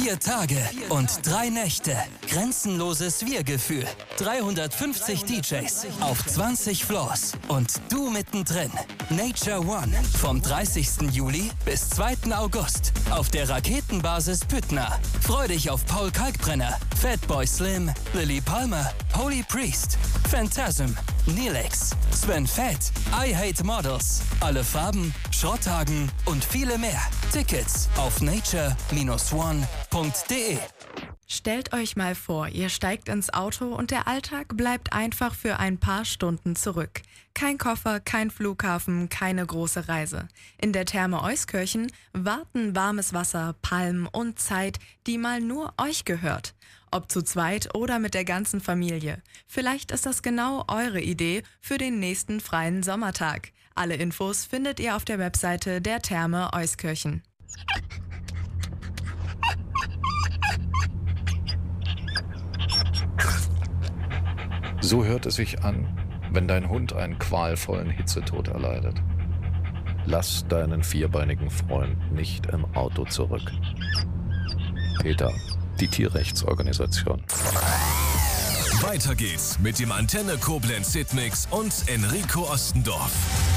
4 Tage und 3 Nächte. Grenzenloses Wir-Gefühl. 350 DJs auf 20 Floors. Und du mittendrin. Nature One. Vom 30. Juli bis 2. August. Auf der Raketenbasis Püttner. Freu dich auf Paul Kalkbrenner, Fatboy Slim, Lily Palmer, Holy Priest, Phantasm, Neelix, Sven Fett, I Hate Models, Alle Farben, Schrotthagen und viele mehr. Tickets auf nature-one.de. Stellt euch mal vor, ihr steigt ins Auto und der Alltag bleibt einfach für ein paar Stunden zurück. Kein Koffer, kein Flughafen, keine große Reise. In der Therme Euskirchen warten warmes Wasser, Palmen und Zeit, die mal nur euch gehört. Ob zu zweit oder mit der ganzen Familie. Vielleicht ist das genau eure Idee für den nächsten freien Sommertag. Alle Infos findet ihr auf der Webseite der Therme Euskirchen. So hört es sich an, wenn dein Hund einen qualvollen Hitzetod erleidet. Lass deinen vierbeinigen Freund nicht im Auto zurück. PETA, die Tierrechtsorganisation. Weiter geht's mit dem Antenne Koblenz Hitmix und Enrico Ostendorf.